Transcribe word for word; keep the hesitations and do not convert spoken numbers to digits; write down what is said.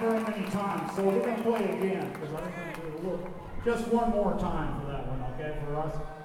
very many times, so we're going to play again because I think we're going to do a little, just one more time for that one, okay, for us.